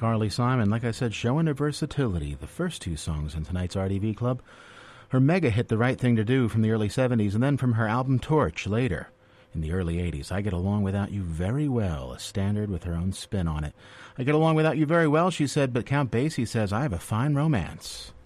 Carly Simon, like I said, showing her versatility. The first two songs in tonight's RDV Club. Her mega hit, The Right Thing to Do, from the early 70s, and then from her album Torch later in the early 80s. I Get Along Without You Very Well, a standard with her own spin on it. I get along without you very well, she said, but Count Basie says, I have a fine romance.